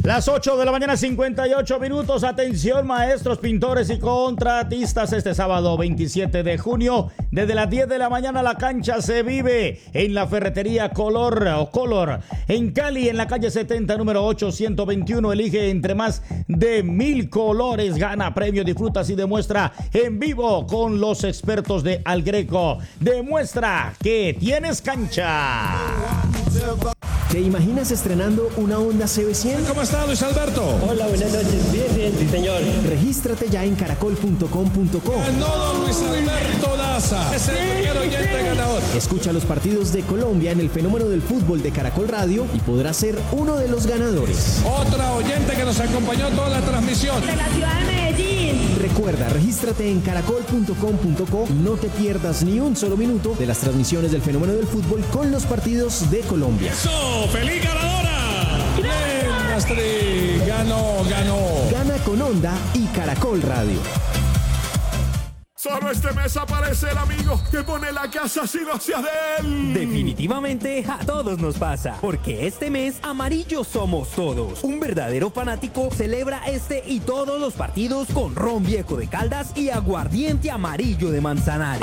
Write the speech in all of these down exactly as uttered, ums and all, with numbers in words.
Las ocho de la mañana, cincuenta y ocho minutos. Atención, maestros, pintores y contratistas. Este sábado veintisiete de junio, desde las diez de la mañana, la cancha se vive en la ferretería Color o Color en Cali, en la calle setenta, número ochocientos veintiuno. Elige entre más de mil colores, gana premio, disfrutas y demuestra en vivo con los expertos de Algreco. Demuestra que tienes cancha. ¿Te imaginas estrenando una Honda C B cien? ¿Cómo está, Luis Alberto? Hola, buenas noches. Bien, bien, sí, señor. Regístrate ya en caracol punto com punto co. Ganó don Luis Alberto Daza. Es el primer oyente ganador. Escucha los partidos de Colombia en el fenómeno del fútbol de Caracol Radio y podrás ser uno de los ganadores. Otra oyente que nos acompañó toda la transmisión. De la ciudad de Medellín. Recuerda, regístrate en caracol punto com punto co y no te pierdas ni un solo minuto de las transmisiones del fenómeno del fútbol con los partidos de Colombia. ¡Eso! ¡Feliz ganadora! ¡Bien, Astrid! ¡Ganó, ganó! Gana con Honda y Caracol Radio. Solo este mes aparece el amigo que pone la casa sin hacia de él. Definitivamente a todos nos pasa, porque este mes amarillos somos todos. Un verdadero fanático celebra este y todos los partidos con ron viejo de Caldas y aguardiente amarillo de Manzanares.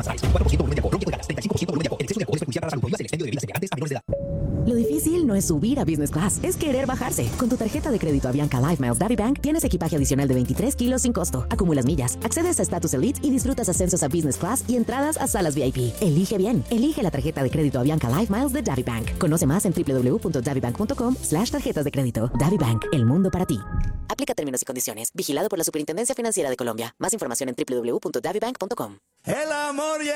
Lo difícil no es subir a Business Class, es querer bajarse. Con tu tarjeta de crédito Avianca Life Miles DaviBank tienes equipaje adicional de veintitrés kilos sin costo. Acumulas millas, accedes a Status Elite y disfrutas ascensos a Business Class y entradas a salas V I P. Elige bien. Elige la tarjeta de crédito Avianca Life Miles de DaviBank. Conoce más en doble u doble u doble u punto davibank punto com slash tarjetas de crédito. DaviBank, el mundo para ti. Aplica términos y condiciones. Vigilado por la Superintendencia Financiera de Colombia. Más información en doble u doble u doble u punto davibank punto com. El amor